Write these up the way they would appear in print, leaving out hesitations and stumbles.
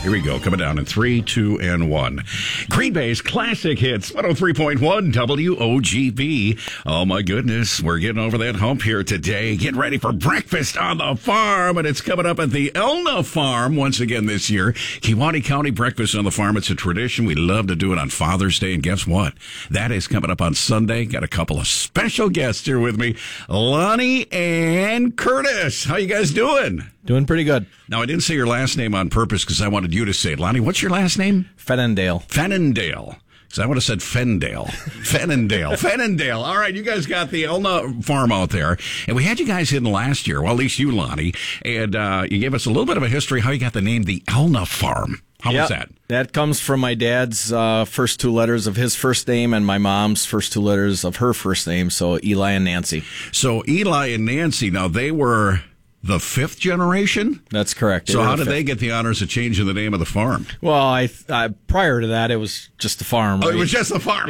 Here we go. Coming down in 3, 2, and 1. Green Bay's classic hits, 103.1 WOGV. Oh, my goodness. We're getting over that hump here today. Getting ready for breakfast on the farm. And it's coming up at the Elna Farm once again this year. Kewaunee County Breakfast on the Farm. It's a tradition. We love to do it on Father's Day. And guess what? That is coming up on Sunday. Got a couple of special guests here with me. Lonnie and Curtis. How you guys doing? Doing pretty good. Now, I didn't say your last name on purpose because I wanted you to say it. Lonnie, what's your last name? Fennendale. Fennendale. Because I would have said Fendale. Fennendale. Fennendale. All right, you guys got the Elna Farm out there. And we had you guys in last year, well, at least you, Lonnie. And you gave us a little bit of a history how you got the name the Elna Farm. How was that? That comes from my dad's first two letters of his first name and my mom's first two letters of her first name, so Eli and Nancy. So Eli and Nancy, now they were the fifth generation? That's correct. So how did they get the honors of changing the name of the farm? Well, I prior to that, it was just the farm. Oh, right? It was just the farm.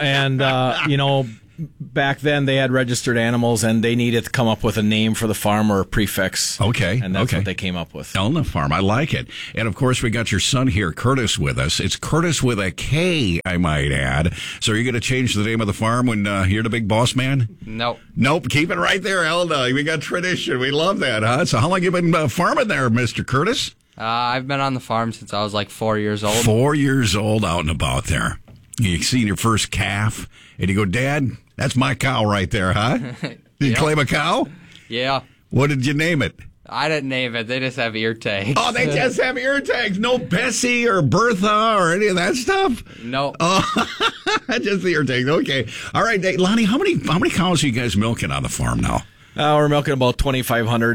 And, back then they had registered animals and they needed to come up with a name for the farm or a prefix. Okay. And that's what they came up with. Elna Farm. I like it. And of course, we got your son here, Curtis, with us. It's Curtis with a K, I might add. So are you going to change the name of the farm when you're the big boss man? Nope. Nope. Keep it right there, Elna. We got tradition. We love that, huh? So how long you been farming there, Mr. Curtis? I've been on the farm since I was like 4 years old. 4 years old, out and about there. You seen your first calf, and you go, Dad, that's my cow right there, huh? Did you claim a cow? Yeah. What did you name it? I didn't name it. They just have ear tags. Oh, they just have ear tags. No Bessie or Bertha or any of that stuff? No. Oh, just the ear tags. Okay. All right, Lonnie, how many cows are you guys milking on the farm now? We're milking about 2,500.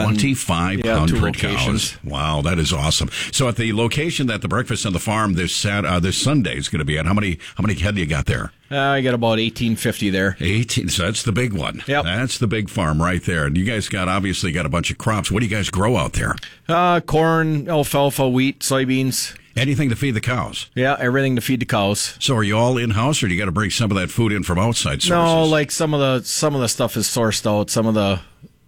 2,500 cows. Wow, that is awesome. So at the location that the Breakfast on the Farm this Sunday is going to be at, how many head do you got there? I got about 1,850 there. 18. So that's the big one. Yep. That's the big farm right there. And you guys obviously got a bunch of crops. What do you guys grow out there? Corn, alfalfa, wheat, soybeans. Anything to feed the cows? Yeah, everything to feed the cows. So are you all in-house, or do you got to bring some of that food in from outside sources? No, like some of the stuff is sourced out. Some of the,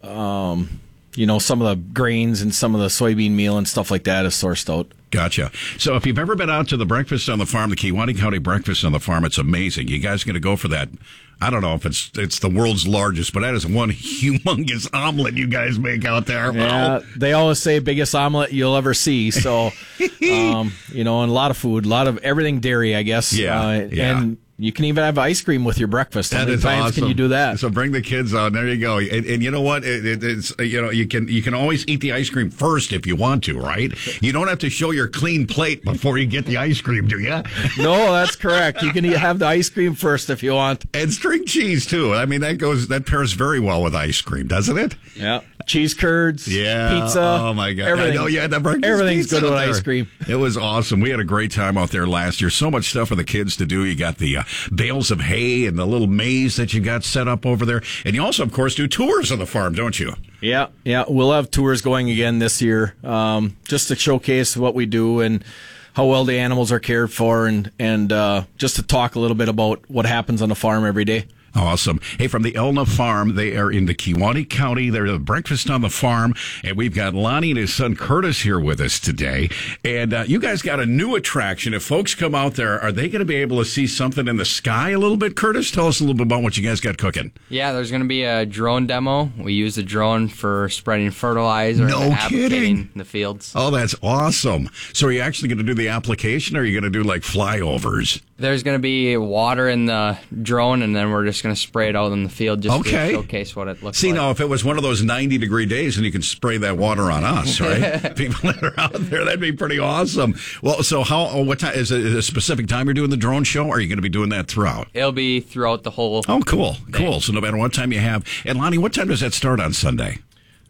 some of the grains and some of the soybean meal and stuff like that is sourced out. Gotcha. So if you've ever been out to the Breakfast on the Farm, the Kewaunee County Breakfast on the Farm, it's amazing. You guys going to go for that? I don't know if it's the world's largest, but that is one humongous omelet you guys make out there. Yeah, they always say biggest omelet you'll ever see. So, and a lot of food, a lot of everything dairy, I guess. Yeah. And you can even have ice cream with your breakfast. How many times can you do that? So bring the kids on. There you go. And you know what? It's you can always eat the ice cream first if you want to, right? You don't have to show your clean plate before you get the ice cream, do you? No, that's correct. You can have the ice cream first if you want. And string cheese too. I mean, that pairs very well with ice cream, doesn't it? Yeah. Cheese curds, yeah, pizza. Oh my God! Everything. I know you had the breakfast. Everything's pizza good with there. ice cream. It was awesome. We had a great time out there last year. So much stuff for the kids to do. You got the bales of hay and the little maze that you got set up over there, and you also, of course, do tours of the farm, don't you? Yeah. We'll have tours going again this year, just to showcase what we do and how well the animals are cared for, and just to talk a little bit about what happens on the farm every day. Awesome. Hey, from the Elna Farm, they are in the Kewaunee County. They're the Breakfast on the Farm, and we've got Lonnie and his son Curtis here with us today. And you guys got a new attraction. If folks come out there, are they going to be able to see something in the sky a little bit? Curtis, tell us a little bit about what you guys got cooking. Yeah, there's going to be a drone demo. We use the drone for spreading fertilizer and applicating the fields. Oh, that's awesome. So are you actually going to do the application, or are you going to do like flyovers? There's going to be water in the drone, and then we're just going to spray it out in the field just to showcase what it looks like. See, now, if it was one of those 90-degree days, and you can spray that water on us, right? People that are out there, that'd be pretty awesome. Well, so what time, is it a specific time you're doing the drone show, or are you going to be doing that throughout? It'll be throughout the whole Oh, cool. day. Cool. So no matter what time you have. And Lonnie, what time does that start on Sunday?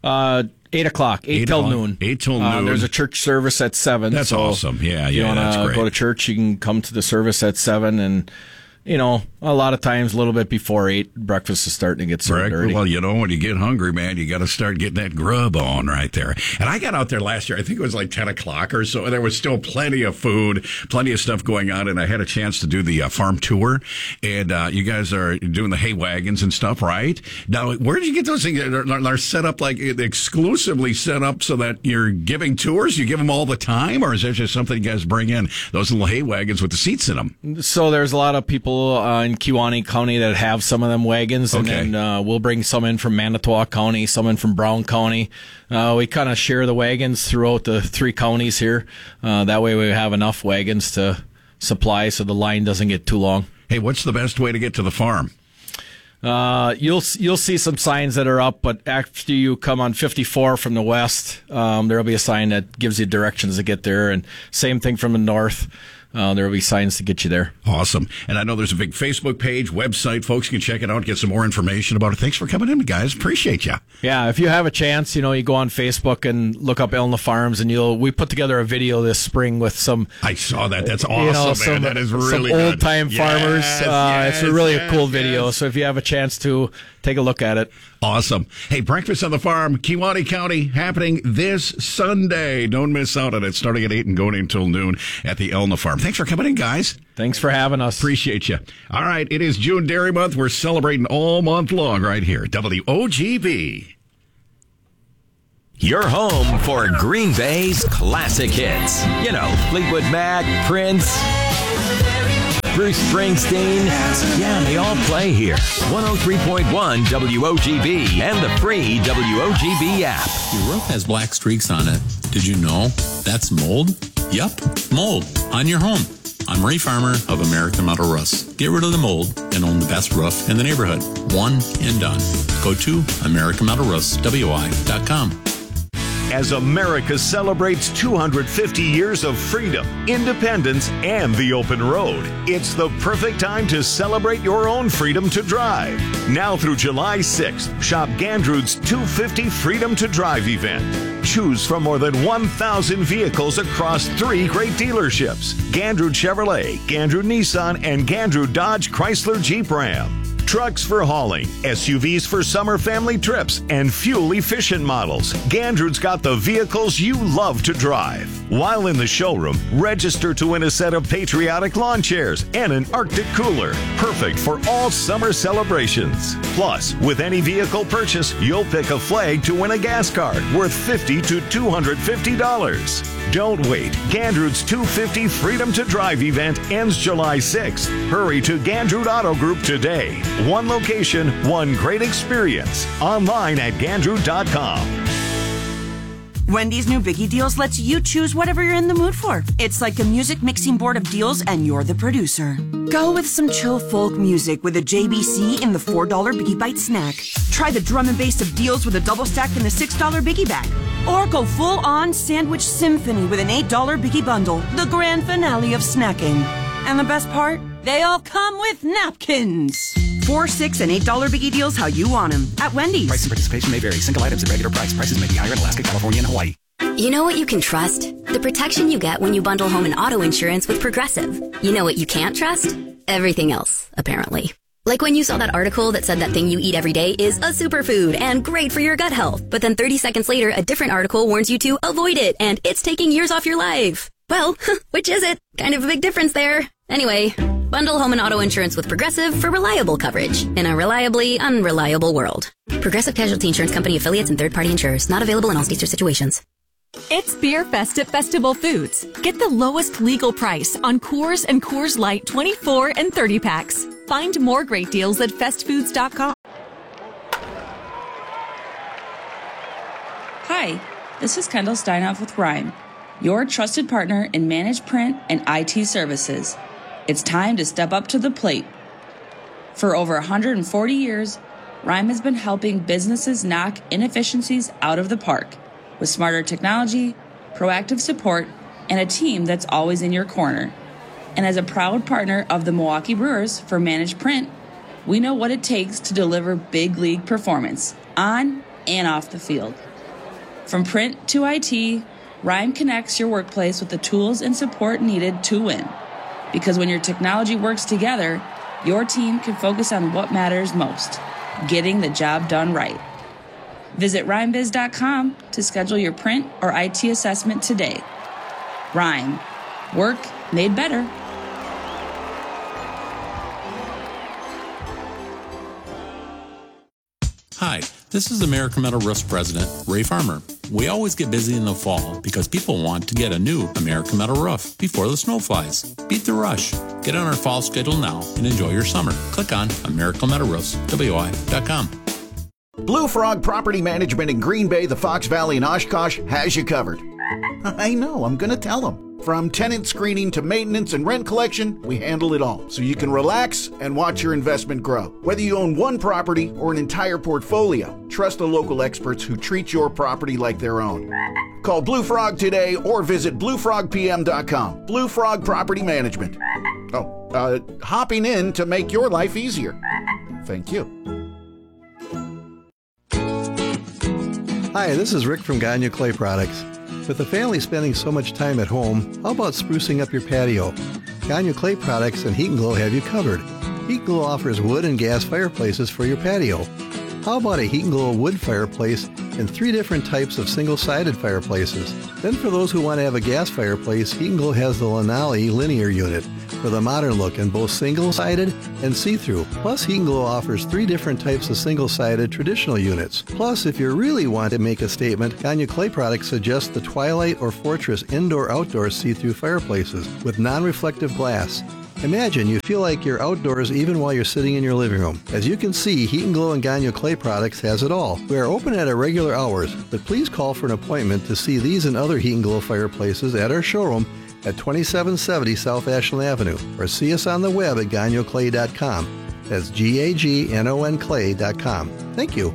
8 o'clock, 8 till noon. 8 till noon. There's a church service at 7. That's awesome. Yeah, if you that's want great. to go to church, you can come to the service at 7 and a lot of times a little bit before 8, breakfast is starting to get so dirty. Well, when you get hungry, man, you got to start getting that grub on right there. And I got out there last year, I think it was like 10 o'clock or so, and there was still plenty of food, plenty of stuff going on, and I had a chance to do the farm tour, and you guys are doing the hay wagons and stuff, right? Now, where did you get those things? They're set up like exclusively set up so that you're giving tours? You give them all the time, or is that just something you guys bring in, those little hay wagons with the seats in them? So there's a lot of people in Kewaunee County that have some of them wagons, and then we'll bring some in from Manitowoc County, some in from Brown County. We kind of share the wagons throughout the 3 counties here. That way we have enough wagons to supply so the line doesn't get too long. Hey, what's the best way to get to the farm? You'll see some signs that are up, but after you come on 54 from the west, there'll be a sign that gives you directions to get there, and same thing from the north. There will be signs to get you there. Awesome. And I know there's a big Facebook page, website. Folks can check it out, get some more information about it. Thanks for coming in, guys. Appreciate you. Yeah, if you have a chance, you go on Facebook and look up Elna Farms, and we put together a video this spring with some... I saw that. That's awesome, man. That is really some old-time farmers. Yes, it's a cool video, so if you have a chance to take a look at it. Awesome. Hey, Breakfast on the Farm, Kewaunee County, happening this Sunday. Don't miss out on it. Starting at 8 and going until noon at the Elna Farm. Thanks for coming in, guys. Thanks for having us. Appreciate you. All right, it is June Dairy Month. We're celebrating all month long right here. WOGB. Your home for Green Bay's classic hits. Fleetwood Mac, Prince, Bruce Springsteen. Yeah, they all play here. 103.1 WOGB and the free WOGB app. Your roof has black streaks on it. Did you know that's mold? Yup, mold on your home. I'm Ray Farmer of American Metal Roofs. Get rid of the mold and own the best roof in the neighborhood. One and done. Go to AmericanMetalRoofsWI.com. As America celebrates 250 years of freedom, independence, and the open road, it's the perfect time to celebrate your own freedom to drive. Now through July 6th, shop Gandrud's 250 Freedom to Drive event. Choose from more than 1,000 vehicles across 3 great dealerships: Gandrud Chevrolet, Gandrud Nissan, and Gandrud Dodge Chrysler Jeep Ram. Trucks for hauling, SUVs for summer family trips, and fuel-efficient models. Gandrud's got the vehicles you love to drive. While in the showroom, register to win a set of patriotic lawn chairs and an Arctic cooler, perfect for all summer celebrations. Plus, with any vehicle purchase, you'll pick a flag to win a gas card worth $50 to $250. Don't wait. Gandrud's 250 Freedom to Drive event ends July 6th. Hurry to Gandrud Auto Group today. One location, one great experience. Online at Gandrud.com. Wendy's new Biggie Deals lets you choose whatever you're in the mood for. It's like a music mixing board of deals, and you're the producer. Go with some chill folk music with a JBC in the $4 Biggie Bite snack. Try the drum and bass of deals with a double stack in the $6 Biggie bag. Or go full-on sandwich symphony with an $8 Biggie bundle, the grand finale of snacking. And the best part? They all come with napkins. $4, $6, and $8 Biggie Deals how you want them at Wendy's. Price and participation may vary. Single items at regular price. Prices may be higher in Alaska, California, and Hawaii. You know what you can trust? The protection you get when you bundle home and auto insurance with Progressive. You know what you can't trust? Everything else, apparently. Like when you saw that article that said that thing you eat every day is a superfood and great for your gut health. But then 30 seconds later, a different article warns you to avoid it and it's taking years off your life. Well, which is it? Kind of a big difference there. Anyway, bundle home and auto insurance with Progressive for reliable coverage in a reliably unreliable world. Progressive Casualty Insurance Company affiliates and third-party insurers. Not available in all states or situations. It's Beer Fest at Festival Foods. Get the lowest legal price on Coors and Coors Light 24 and 30 packs. Find more great deals at festfoods.com. Hi, this is Kendall Steinhoff with Rhyme, your trusted partner in managed print and IT services. It's time to step up to the plate. For over 140 years, Rhyme has been helping businesses knock inefficiencies out of the park with smarter technology, proactive support, and a team that's always in your corner. And as a proud partner of the Milwaukee Brewers for Managed Print, we know what it takes to deliver big league performance on and off the field. From print to IT, Rhyme connects your workplace with the tools and support needed to win. Because when your technology works together, your team can focus on what matters most, getting the job done right. Visit rhinebiz.com to schedule your print or IT assessment today. Rhyme. Work made better. Hi, this is American Metal Roofs President Ray Farmer. We always get busy in the fall because people want to get a new American Metal roof before the snow flies. Beat the rush. Get on our fall schedule now and enjoy your summer. Click on AmericanMetalRoofsWI.com. Blue Frog Property Management in Green Bay, the Fox Valley, and Oshkosh has you covered. I know, I'm going to tell them. From tenant screening to maintenance and rent collection, we handle it all, so you can relax and watch your investment grow. Whether you own one property or an entire portfolio, trust the local experts who treat your property like their own. Call Blue Frog today or visit bluefrogpm.com. Blue Frog Property Management. Hopping in to make your life easier. Thank you. Hi, this is Rick from Gagne Clay Products. With the family spending so much time at home, how about sprucing up your patio? Gagne Clay Products and Heat & Glow have you covered. Heat & Glow offers wood and gas fireplaces for your patio. How about a Heat & Glow wood fireplace and 3 different types of single-sided fireplaces? Then for those who want to have a gas fireplace, Heat & Glow has the Lanali linear unit for the modern look in both single-sided and see-through. Plus, Heat & Glow offers 3 different types of single-sided traditional units. Plus, if you really want to make a statement, Gagne Clay Products suggests the Twilight or Fortress indoor-outdoor see-through fireplaces with non-reflective glass. Imagine you feel like you're outdoors even while you're sitting in your living room. As you can see, Heat & Glow and Gagne Clay Products has it all. We are open at our regular hours, but please call for an appointment to see these and other Heat & Glow fireplaces at our showroom at 2770 South Ashland Avenue, or see us on the web at gagnoclay.com. That's GAGNON clay.com. Thank you.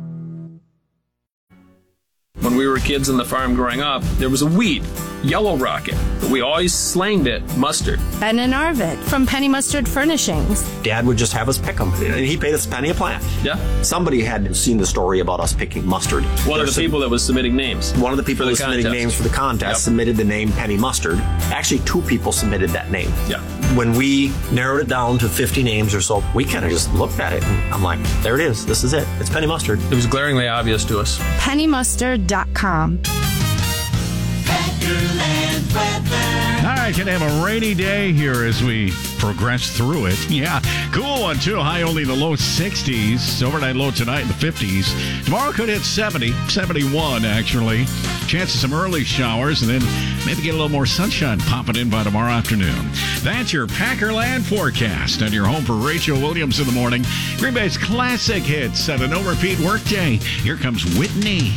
When we were kids on the farm growing up, there was a weed, yellow rocket, but we always slanged it mustard. Ben and Arvid from Penny Mustard Furnishings. Dad would just have us pick them, and he paid us a penny a plant. Yeah. Somebody had seen the story about us picking mustard. One of the people that was submitting names. One of the people that was submitting names for the contest submitted the name Penny Mustard. Actually, 2 people submitted that name. Yeah. When we narrowed it down to 50 names or so, we kind of just looked at it, and I'm like, there it is. This is it. It's Penny Mustard. It was glaringly obvious to us. PennyMustard.com. All right, gonna have a rainy day here as we progress through it. Yeah, cool one too. High only in the low 60s. Overnight low tonight in the 50s. Tomorrow could hit 70, 71 actually. Chance of some early showers, and then maybe get a little more sunshine popping in by tomorrow afternoon. That's your Packerland forecast and your home for Rachel Williams in the morning. Green Bay's classic hits at a no-repeat workday. Here comes Whitney.